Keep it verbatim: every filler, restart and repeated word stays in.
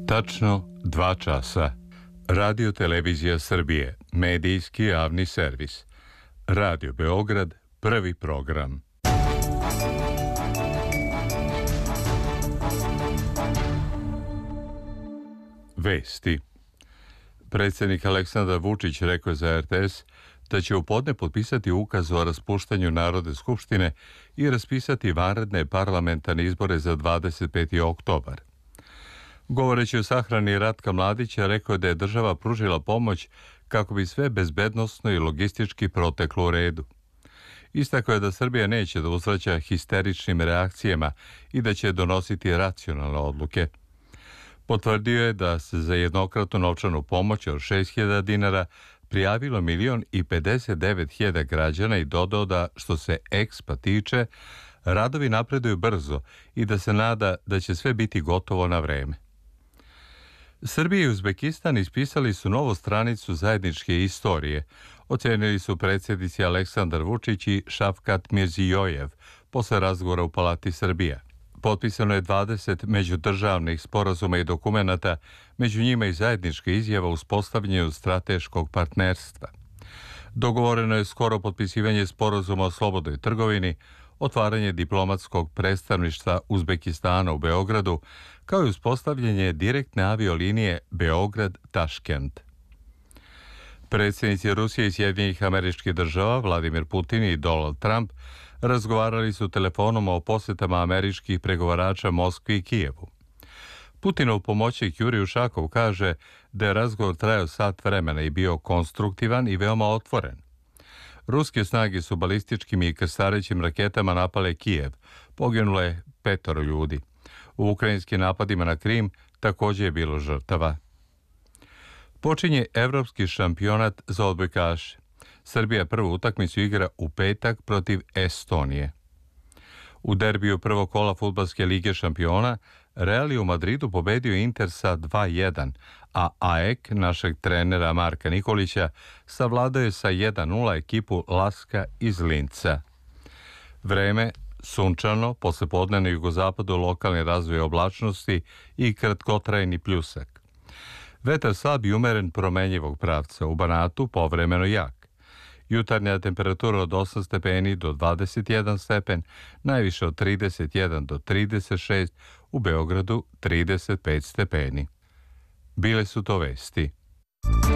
Tačno dva časa. Radio Televizija Srbije, medijski javni servis. Radio Beograd, prvi program. Vesti. Predsjednik Aleksandar Vučić rekao je za er te es da će u podne potpisati ukaz o raspuštanju Narodne skupštine i raspisati vanredne parlamentarne izbore za dvadeset peti oktobar. Govoreći o sahrani Ratka Mladića, rekao je da je država pružila pomoć kako bi sve bezbednosno i logistički proteklo u redu. Istakao je da Srbija neće da uzvraća histeričnim reakcijama i da će donositi racionalne odluke. Potvrdio je da se za jednokratnu novčanu pomoć od šest hiljada dinara prijavilo milion i pedeset devet hiljada građana i dodao da, što se ekspa tiče, radovi napreduju brzo i da se nada da će sve biti gotovo na vreme. Srbija i Uzbekistan ispisali su novu stranicu zajedničke istorije, ocenili su predsjednici Aleksandar Vučić i Šavkat Mirzijojev posle razgovora u Palati Srbija. Potpisano je dvadeset međudržavnih sporazuma i dokumenata, među njima i zajednička izjava o uspostavljanju strateškog partnerstva. Dogovoreno je skoro potpisivanje sporazuma o slobodnoj trgovini, otvaranje diplomatskog predstavništva Uzbekistana u Beogradu, kao i uspostavljanje direktne aviolinije Beograd-Taškent. Predsjednici Rusije i Sjedinjenih Američkih Država, Vladimir Putin i Donald Trump, razgovarali su telefonom o posjetama američkih pregovarača Moskvi i Kijevu. Putinov pomoćnik Jurij Ušakov kaže da je razgovor trajao sat vremena i bio konstruktivan i veoma otvoren. Ruske snage su balističkim i krstarećim raketama napale Kijev, poginulo je petoro ljudi. U ukrajinskim napadima na Krim također je bilo žrtava. Počinje evropski šampionat za odbojkaše. Srbija prvu utakmicu igra u petak protiv Estonije. U derbiju prvog kola fudbalske lige šampiona Real je u Madridu pobedio Inter sa dva jedan, a a e k našeg trenera Marka Nikolića savladao je sa jedan nula ekipu Laska iz Linca. Vreme sunčano, poslepodne na jugozapadu lokalni razvoj oblačnosti i kratkotrajni pljusak. Vetar slab i umeren promenjivog pravca, u Banatu povremeno jak. Jutarnja temperatura od osam stepeni do dvadeset jedan stepen, najviše od trideset jedan do trideset šest, u Beogradu trideset pet stepeni. Bile su to vesti.